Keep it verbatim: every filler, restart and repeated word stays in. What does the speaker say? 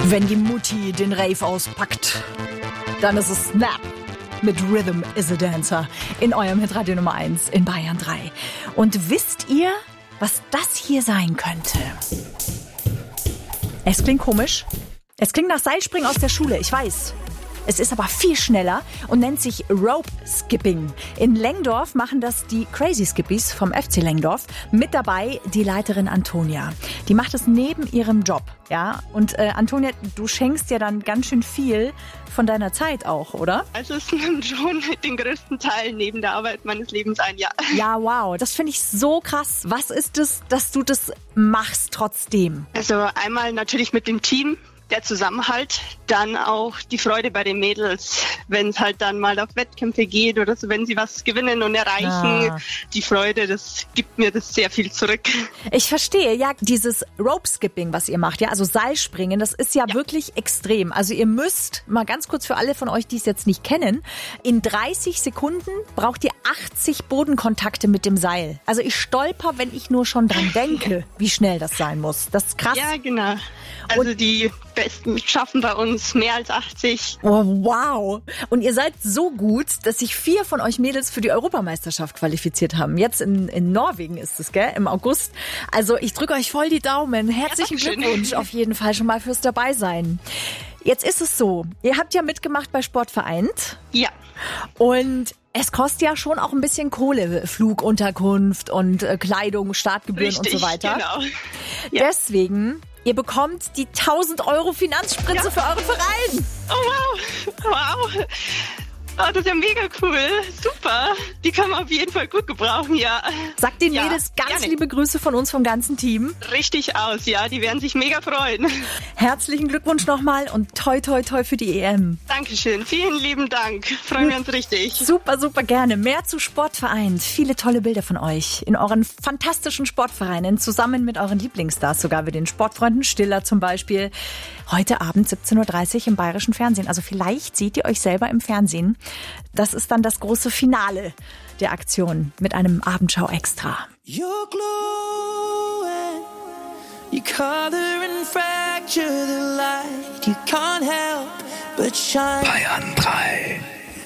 Wenn die Mutti den Rave auspackt, dann ist es Snap mit Rhythm is a Dancer in eurem Hitradio Nummer eins in Bayern drei. Und wisst ihr, was das hier sein könnte? Es klingt komisch. Es klingt nach Seilspringen aus der Schule, ich weiß. Es ist aber viel schneller und nennt sich Rope Skipping. In Lengdorf machen das die Crazy Skippies vom F C Lengdorf. Mit dabei die Leiterin Antonia. Die macht es neben ihrem Job, ja. Und äh, Antonia, du schenkst ja dann ganz schön viel von deiner Zeit auch, oder? Also es nimmt schon den größten Teil neben der Arbeit meines Lebens ein, ja. Ja, wow. Das finde ich so krass. Was ist es, dass du das machst trotzdem? Also einmal natürlich mit dem Team. Der Zusammenhalt, dann auch die Freude bei den Mädels, wenn es halt dann mal auf Wettkämpfe geht oder so, wenn sie was gewinnen und erreichen. Ah. Die Freude, das gibt mir das sehr viel zurück. Ich verstehe, ja, dieses Rope-Skipping, was ihr macht, ja, also Seilspringen, das ist ja, ja wirklich extrem. Also ihr müsst, mal ganz kurz für alle von euch, die es jetzt nicht kennen, in dreißig Sekunden braucht ihr achtzig Bodenkontakte mit dem Seil. Also ich stolper, wenn ich nur schon dran denke, wie schnell das sein muss. Das ist krass. Ja, genau. Also und die Besten schaffen bei uns mehr als achtzig. Oh, wow. Und ihr seid so gut, dass sich vier von euch Mädels für die Europameisterschaft qualifiziert haben. Jetzt in, in Norwegen ist es, gell? Im August. Also ich drücke euch voll die Daumen. Herzlichen ja, Glückwunsch auf jeden Fall schon mal fürs Dabeisein. Jetzt ist es so, ihr habt ja mitgemacht bei Sportvereint. Ja. Und es kostet ja schon auch ein bisschen Kohle, Flugunterkunft und äh, Kleidung, Startgebühren Richtig, und so weiter. Genau. Ja. Deswegen, ihr bekommt die tausend Euro Finanzspritze ja. für euren Verein. Oh wow, wow. Oh, das ist ja mega cool. Super. Die kann man auf jeden Fall gut gebrauchen, ja. Sagt den ja, Mädels ganz gerne. liebe Grüße von uns vom ganzen Team. Richtig aus, ja. Die werden sich mega freuen. Herzlichen Glückwunsch nochmal und toi toi toi für die E M. Dankeschön. Vielen lieben Dank. Freuen wir uns richtig. Super, super gerne. Mehr zu Sportvereint. Viele tolle Bilder von euch in euren fantastischen Sportvereinen. Zusammen mit euren Lieblingsstars, sogar wie den Sportfreunden Stiller zum Beispiel. Heute Abend siebzehn Uhr dreißig im Bayerischen Fernsehen. Also vielleicht seht ihr euch selber im Fernsehen. Das ist dann das große Finale der Aktion mit einem Abendschau-Extra. You're glowing, you color and fracture the light, you can't help but shine. Bayern drei.